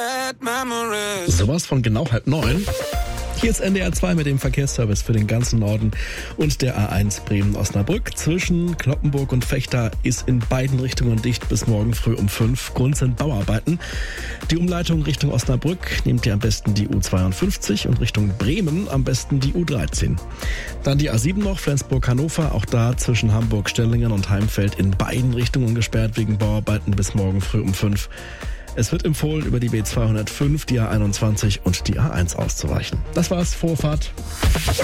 Sowas von genau 8:30. Hier ist NDR 2 mit dem Verkehrsservice für den ganzen Norden und der A1 Bremen-Osnabrück. Zwischen Cloppenburg und Vechta ist in beiden Richtungen dicht bis morgen früh um 5. Grund sind Bauarbeiten. Die Umleitung Richtung Osnabrück nehmt ihr am besten die U52 und Richtung Bremen am besten die U13. Dann die A7 noch, Flensburg-Hannover. Auch da zwischen Hamburg-Stellingen und Heimfeld in beiden Richtungen gesperrt wegen Bauarbeiten bis morgen früh um 5. Es wird empfohlen, über die B205, die A21 und die A1 auszuweichen. Das war's, Vorfahrt.